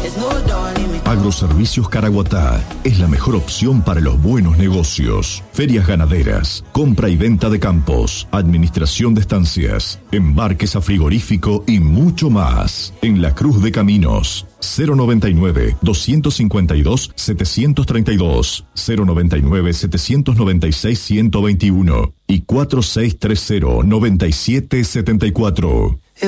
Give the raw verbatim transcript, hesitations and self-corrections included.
Agroservicios Caraguatá es la mejor opción para los buenos negocios. Ferias ganaderas, compra y venta de campos, administración de estancias, embarques a frigorífico y mucho más. En la Cruz de Caminos, cero noventa y nueve, doscientos cincuenta y dos, setecientos treinta y dos, cero noventa y nueve, setecientos noventa y seis, ciento veintiuno y cuatro seis tres cero, noventa y siete setenta y cuatro.